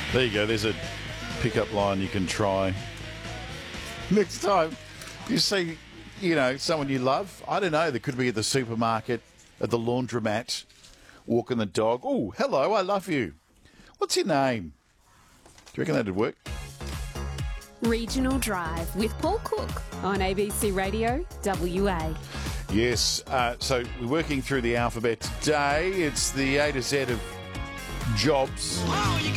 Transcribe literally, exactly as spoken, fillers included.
There you go. There's a pickup line you can try. Next time you see, you know, someone you love, I don't know, they could be at the supermarket, at the laundromat, walking the dog. Oh, hello, I love you. What's your name? Do you reckon that'd work? Regional Drive with Paul Cook on A B C Radio W A. Yes, uh, so we're working through the alphabet today. It's the A to Z of jobs. Oh, you